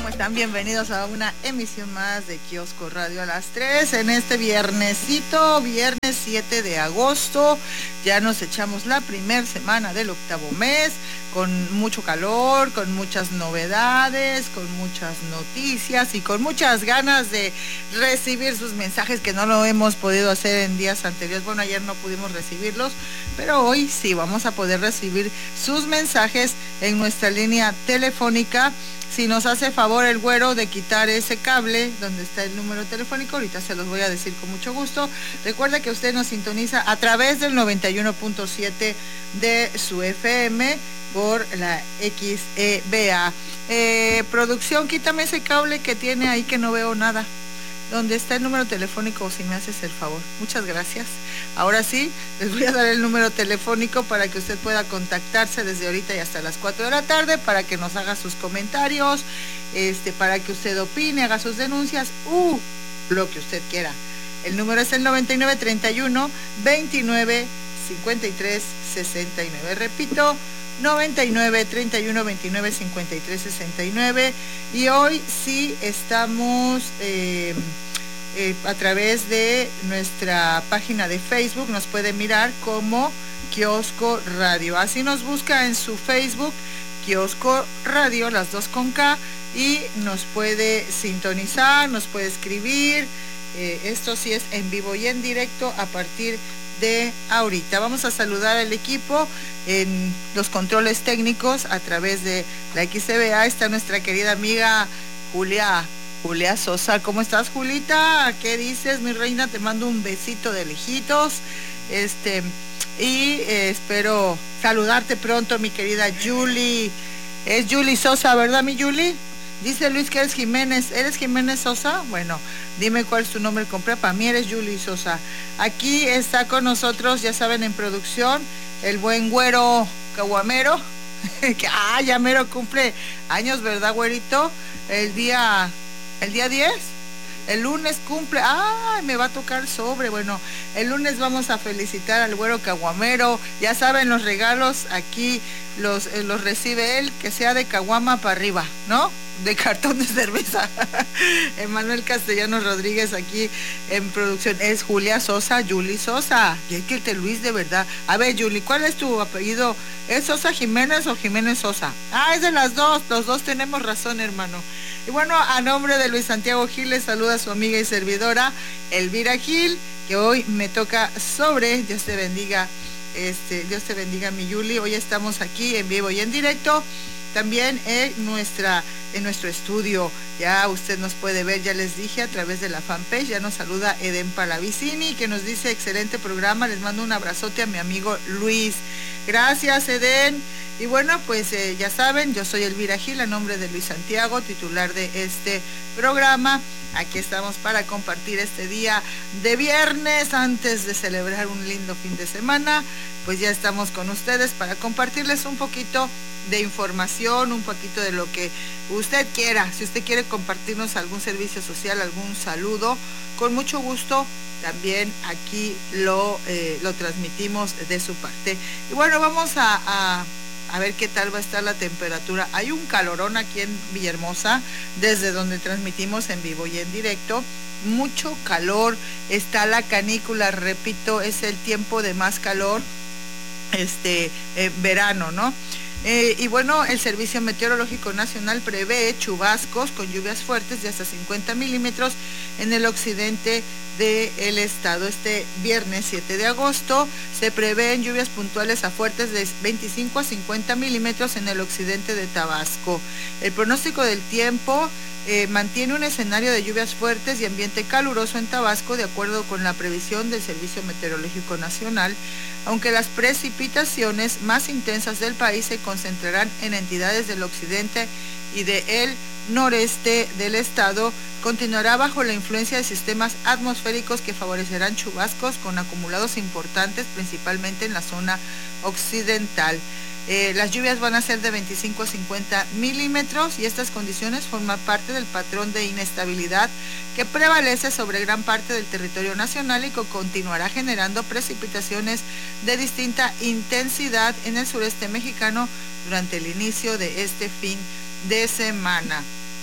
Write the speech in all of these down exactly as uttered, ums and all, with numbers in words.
están? Bienvenidos a una emisión más de Kiosco Radio a las tres en este viernesito, viernes siete de agosto. Ya nos echamos la primera semana del octavo mes con mucho calor, con muchas novedades, con muchas noticias y con muchas ganas de recibir sus mensajes que no lo hemos podido hacer en días anteriores. Bueno, ayer no pudimos recibirlos, pero hoy sí vamos a poder recibir sus mensajes en nuestra línea telefónica. Si nos hace favor el güero de quitar ese cable donde está el número telefónico, ahorita se los voy a decir con mucho gusto. Recuerda que usted nos sintoniza a través del noventa y uno punto siete de su F M por la X E B A. Eh, producción, quítame ese cable que tiene ahí que no veo nada. Donde está el número telefónico, si me haces el favor. Muchas gracias. Ahora sí, les voy a dar el número telefónico para que usted pueda contactarse desde ahorita y hasta las cuatro de la tarde, para que nos haga sus comentarios, este, para que usted opine, haga sus denuncias, uh, lo que usted quiera. El número es el noventa y nueve treinta y uno veintinueve cincuenta y tres sesenta y nueve. Repito, noventa y nueve treinta y uno veintinueve cincuenta y tres sesenta y nueve. Y hoy sí estamos eh, eh, a través de nuestra página de Facebook. Nos puede mirar como Kiosco Radio. Así nos busca en su Facebook, Kiosco Radio, las dos con K, y nos puede sintonizar, nos puede escribir. Eh, esto sí es en vivo y en directo a partir de ahorita. Vamos a saludar al equipo en los controles técnicos a través de la X E B A. Está nuestra querida amiga Julia, Julia Sosa. ¿Cómo estás, Julita? ¿Qué dices, mi reina? Te mando un besito de lejitos. Este, y eh, espero saludarte pronto, mi querida Julie. Es Julie Sosa, ¿verdad, mi Julie? Dice Luis que eres Jiménez. ¿Eres Jiménez Sosa? Bueno, dime cuál es tu nombre completo. Para mí eres Julie Sosa. Aquí está con nosotros, ya saben, en producción, el buen güero caguamero. que ah, ya mero cumple años, ¿verdad, güerito? El día, el día diez. El lunes cumple, ¡ay! Me va a tocar sobre. Bueno, el lunes vamos a felicitar al güero caguamero. Ya saben, los regalos aquí los, eh, los recibe él, que sea de caguama para arriba, ¿no? De cartón de cerveza. Emanuel Castellanos Rodríguez aquí en producción. Es Julia Sosa, Julie Sosa. Y hay que te Luis, de verdad. A ver, Julie, ¿cuál es tu apellido? ¿Es Sosa Jiménez o Jiménez Sosa? Ah, es de las dos. Los dos tenemos razón, hermano. Y bueno, a nombre de Luis Santiago Gil, les saluda a su amiga y servidora Elvira Gil, que hoy me toca sobre. Dios te bendiga, este, Dios te bendiga, mi Julie. Hoy estamos aquí en vivo y en directo. También en nuestra en nuestro estudio, ya usted nos puede ver, ya les dije, a través de la fanpage. Ya nos saluda Eden Palavicini, que nos dice excelente programa. Les mando un abrazote a mi amigo Luis. Gracias, Eden. Y bueno, pues eh, ya saben, yo soy Elvira Gil, a nombre de Luis Santiago, titular de este programa. Aquí estamos para compartir este día de viernes, antes de celebrar un lindo fin de semana. Pues ya estamos con ustedes para compartirles un poquito de información, un poquito de lo que usted quiera. Si usted quiere compartirnos algún servicio social, algún saludo, con mucho gusto también aquí lo, eh, lo transmitimos de su parte. Y bueno, vamos a, a, a ver qué tal va a estar la temperatura. Hay un calorón aquí en Villahermosa, desde donde transmitimos en vivo y en directo. Mucho calor, está la canícula, repito, es el tiempo de más calor, este eh, verano, ¿no? Eh, y bueno, el Servicio Meteorológico Nacional prevé chubascos con lluvias fuertes de hasta cincuenta milímetros en el occidente del estado. Este viernes siete de agosto se prevén lluvias puntuales a fuertes de veinticinco a cincuenta milímetros en el occidente de Tabasco. El pronóstico del tiempo eh, mantiene un escenario de lluvias fuertes y ambiente caluroso en Tabasco, de acuerdo con la previsión del Servicio Meteorológico Nacional, aunque las precipitaciones más intensas del país se concentrarán en entidades del occidente y del noreste del estado. Continuará bajo la influencia de sistemas atmosféricos que favorecerán chubascos con acumulados importantes, principalmente en la zona occidental. Eh, las lluvias van a ser de veinticinco a cincuenta milímetros y estas condiciones forman parte del patrón de inestabilidad que prevalece sobre gran parte del territorio nacional y que continuará generando precipitaciones de distinta intensidad en el sureste mexicano durante el inicio de este fin de semana.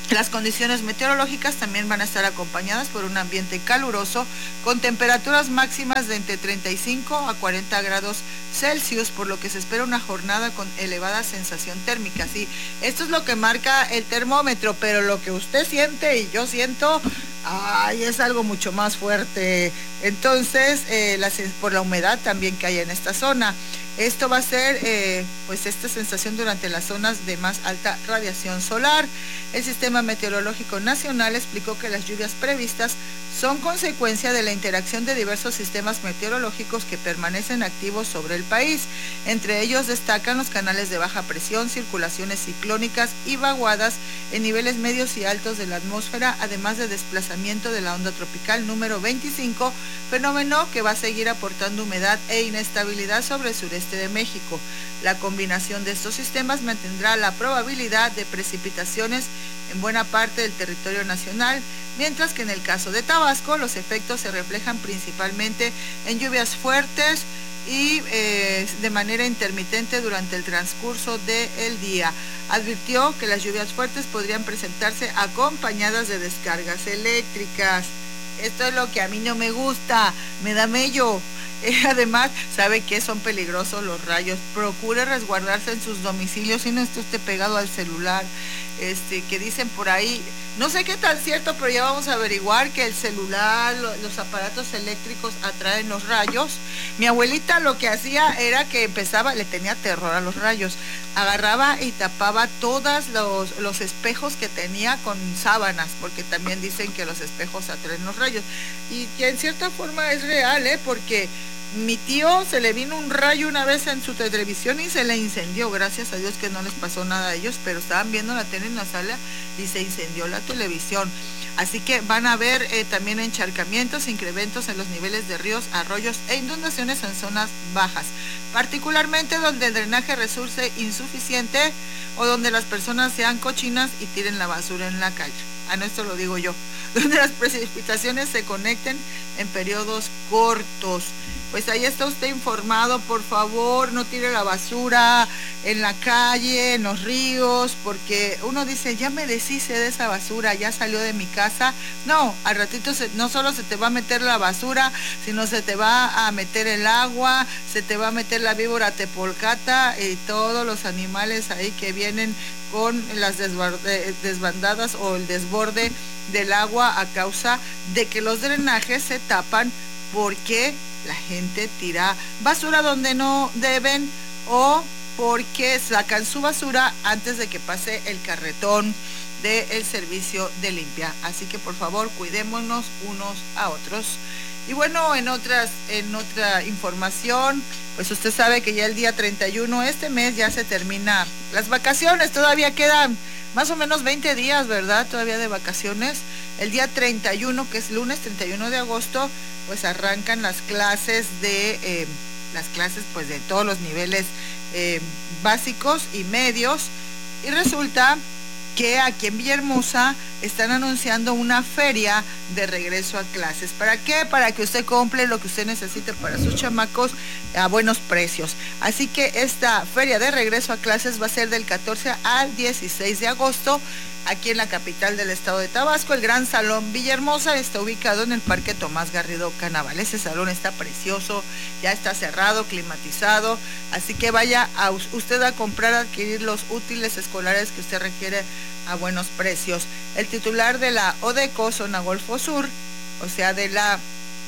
Las condiciones meteorológicas también van a estar acompañadas por un ambiente caluroso con temperaturas máximas de entre treinta y cinco a cuarenta grados Celsius, por lo que se espera una jornada con elevada sensación térmica. Sí, esto es lo que marca el termómetro, pero lo que usted siente y yo siento, ay, es algo mucho más fuerte. Entonces, eh, la, por la humedad también que hay en esta zona. Esto va a ser, eh, pues, esta sensación durante las zonas de más alta radiación solar. El Sistema Meteorológico Nacional explicó que las lluvias previstas son consecuencia de la interacción de diversos sistemas meteorológicos que permanecen activos sobre el país. Entre ellos destacan los canales de baja presión, circulaciones ciclónicas y vaguadas en niveles medios y altos de la atmósfera, además de desplazamiento de la onda tropical número veinticinco, fenómeno que va a seguir aportando humedad e inestabilidad sobre el sureste de México. La combinación de estos sistemas mantendrá la probabilidad de precipitaciones en buena parte del territorio nacional, mientras que en el caso de Tabasco los efectos se reflejan principalmente en lluvias fuertes y eh, de manera intermitente durante el transcurso del día. Advirtió que las lluvias fuertes podrían presentarse acompañadas de descargas eléctricas. Esto es lo que a mí no me gusta, me da mello. Eh, además, sabe que son peligrosos los rayos. Procure resguardarse en sus domicilios y no esté usted pegado al celular. Este, que dicen por ahí, no sé qué tan cierto, pero ya vamos a averiguar que el celular, lo, los aparatos eléctricos atraen los rayos. Mi abuelita lo que hacía era que empezaba, le tenía terror a los rayos, agarraba y tapaba todos los, los espejos que tenía con sábanas, porque también dicen que los espejos atraen los rayos. Y que en cierta forma es real, ¿eh? Porque mi tío se le vino un rayo una vez en su televisión y se le incendió. Gracias a Dios que no les pasó nada a ellos, pero estaban viendo la tele en la sala y se incendió la televisión. Así que van a haber eh, también encharcamientos, incrementos en los niveles de ríos, arroyos e inundaciones en zonas bajas, particularmente donde el drenaje resulte insuficiente o donde las personas sean cochinas y tiren la basura en la calle. A no, esto lo digo yo. Donde las precipitaciones se conecten en periodos cortos. Pues ahí está usted informado, por favor, no tire la basura en la calle, en los ríos, porque uno dice, ya me deshice de esa basura, ya salió de mi casa. No, al ratito se, no solo se te va a meter la basura, sino se te va a meter el agua, se te va a meter la víbora tepolcata y todos los animales ahí que vienen con las desbandadas o el desborde del agua a causa de que los drenajes se tapan porque la gente tira basura donde no deben o porque sacan su basura antes de que pase el carretón del servicio de limpia. Así que por favor cuidémonos unos a otros. Y bueno, en otras, en otra información, pues usted sabe que ya el día treinta y uno, este mes ya se termina las vacaciones, todavía quedan más o menos veinte días, ¿verdad? Todavía de vacaciones. El día treinta y uno, que es lunes treinta y uno de agosto, pues arrancan las clases de, eh, las clases pues de todos los niveles eh, básicos y medios, y resulta que aquí en Villahermosa están anunciando una feria de regreso a clases. ¿Para qué? Para que usted compre lo que usted necesite para sus chamacos a buenos precios. Así que esta feria de regreso a clases va a ser del catorce al dieciséis de agosto, aquí en la capital del estado de Tabasco. El Gran Salón Villahermosa está ubicado en el Parque Tomás Garrido Canaval. Ese salón está precioso, ya está cerrado, climatizado, así que vaya a usted a comprar, a adquirir los útiles escolares que usted requiere a buenos precios. El titular de la ODECO, Zona Golfo Sur, o sea, de la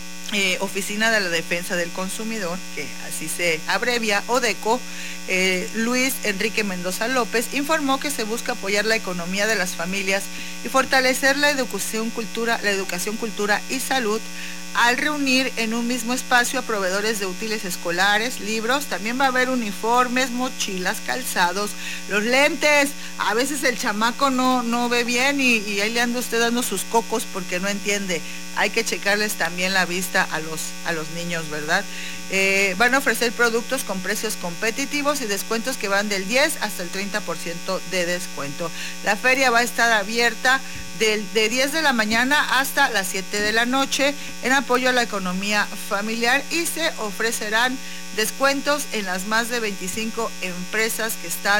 Eh, Oficina de la Defensa del Consumidor, que así se abrevia, ODECO, eh, Luis Enrique Mendoza López, informó que se busca apoyar la economía de las familias y fortalecer la educación, cultura, la educación, cultura y salud al reunir en un mismo espacio a proveedores de útiles escolares, libros. También va a haber uniformes, mochilas, calzados, los lentes. A veces el chamaco no, no ve bien y, y ahí le anda usted dando sus cocos porque no entiende. Hay que checarles también la vista a los, a los niños, ¿verdad? Eh, van a ofrecer productos con precios competitivos y descuentos que van del diez hasta el treinta por ciento de descuento. La feria va a estar abierta del, de diez de la mañana hasta las siete de la noche en apoyo a la economía familiar, y se ofrecerán descuentos en las más de veinticinco empresas que están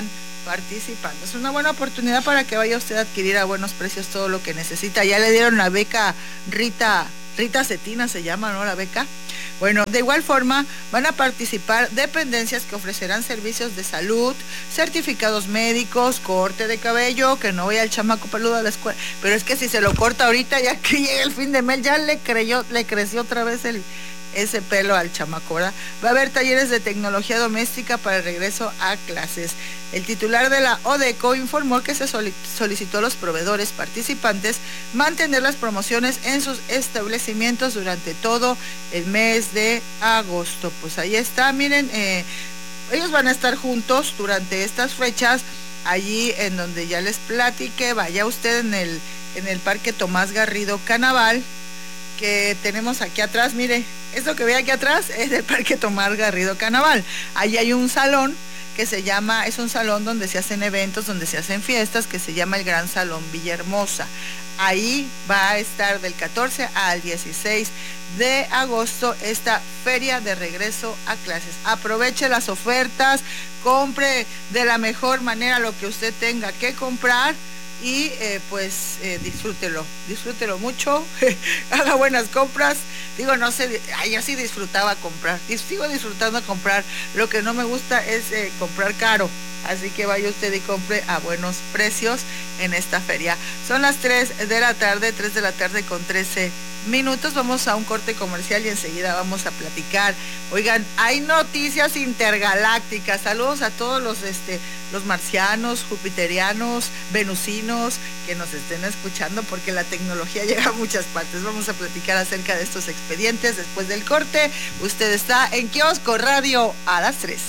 participando. Es una buena oportunidad para que vaya usted a adquirir a buenos precios todo lo que necesita. Ya le dieron la beca Rita, Rita Cetina se llama, ¿no? La beca. Bueno, de igual forma van a participar dependencias que ofrecerán servicios de salud, certificados médicos, corte de cabello, que no vaya el chamaco peludo a la escuela, pero es que si se lo corta ahorita, ya que llega el fin de mes, ya le creyó, le creció otra vez el ese pelo al chamaco, ¿verdad? Va a haber talleres de tecnología doméstica para el regreso a clases. El titular de la ODECO informó que se solicitó a los proveedores participantes mantener las promociones en sus establecimientos durante todo el mes de agosto. Pues ahí está, miren, eh, ellos van a estar juntos durante estas fechas, allí en donde ya les platiqué. Vaya usted en el, en el Parque Tomás Garrido Canaval, que tenemos aquí atrás. Mire, esto que ve aquí atrás es del Parque Tomás Garrido Canaval. Ahí hay un salón que se llama, es un salón donde se hacen eventos, donde se hacen fiestas, que se llama el Gran Salón Villahermosa. Ahí va a estar del catorce al dieciséis de agosto esta feria de regreso a clases. Aproveche las ofertas, compre de la mejor manera lo que usted tenga que comprar y eh, pues eh, disfrútelo, disfrútelo mucho, haga buenas compras. Digo, no sé, ay, yo sí disfrutaba comprar, sigo disfrutando comprar. Lo que no me gusta es eh, comprar caro, así que vaya usted y compre a buenos precios en esta feria. Son las tres de la tarde, tres de la tarde con trece minutos. Vamos a un corte comercial y enseguida vamos a platicar. Oigan, hay noticias intergalácticas. Saludos a todos los este los marcianos, jupiterianos, venusinos que nos estén escuchando, porque la tecnología llega a muchas partes. Vamos a platicar acerca de estos expedientes después del corte. Usted está en Kiosco Radio a las tres.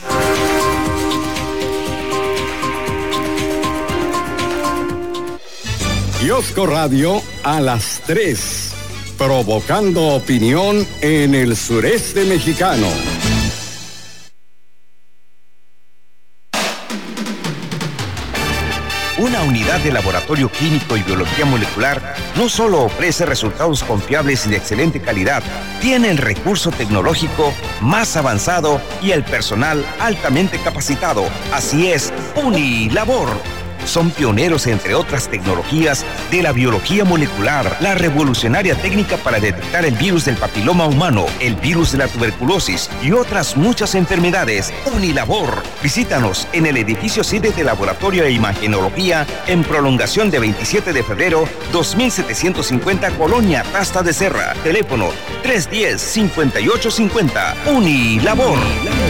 Kiosco Radio a las tres. Provocando opinión en el sureste mexicano. Una unidad de laboratorio clínico y biología molecular no solo ofrece resultados confiables y de excelente calidad, tiene el recurso tecnológico más avanzado y el personal altamente capacitado. Así es, Unilabor. Son pioneros, entre otras tecnologías, de la biología molecular, la revolucionaria técnica para detectar el virus del papiloma humano, el virus de la tuberculosis y otras muchas enfermedades. Unilabor. Visítanos en el edificio sede de Laboratorio de Imagenología, en prolongación de veintisiete de febrero, dos mil setecientos cincuenta, Colonia Tasta de Serra. Teléfono tres uno cero, cinco ocho cinco cero. Unilabor.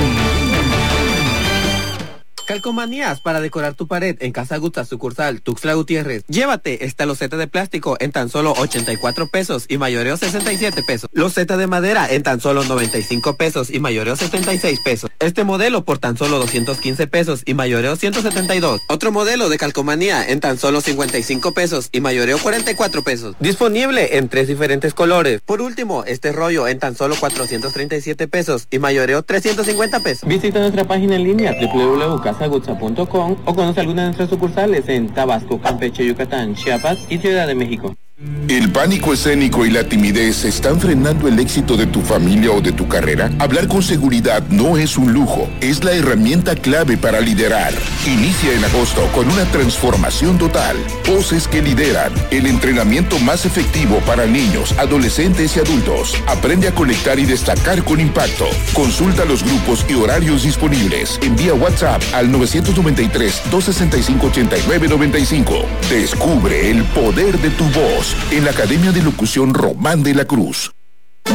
Calcomanías para decorar tu pared en Casa Gusta, sucursal Tuxtla Gutiérrez. Llévate esta loseta de plástico en tan solo ochenta y cuatro pesos y mayoreo sesenta y siete pesos. Loseta de madera en tan solo noventa y cinco pesos y mayoreo setenta y seis pesos. Este modelo por tan solo doscientos quince pesos y mayoreo ciento setenta y dos. Otro modelo de calcomanía en tan solo cincuenta y cinco pesos y mayoreo cuarenta y cuatro pesos. Disponible en tres diferentes colores. Por último, este rollo en tan solo cuatrocientos treinta y siete pesos y mayoreo trescientos cincuenta pesos. Visita nuestra página en línea doble u doble u doble u punto casa gutsa punto com o conoce alguna de nuestras sucursales en Tabasco, Campeche, Yucatán, Chiapas y Ciudad de México. ¿El pánico escénico y la timidez están frenando el éxito de tu familia o de tu carrera? Hablar con seguridad no es un lujo, es la herramienta clave para liderar. Inicia en agosto con una transformación total. Voces que lideran, el entrenamiento más efectivo para niños, adolescentes y adultos. Aprende a conectar y destacar con impacto. Consulta los grupos y horarios disponibles. Envía WhatsApp al nueve nueve tres, dos seis cinco, ocho nueve nueve cinco. Descubre el poder de tu voz en la Academia de Locución Román de la Cruz.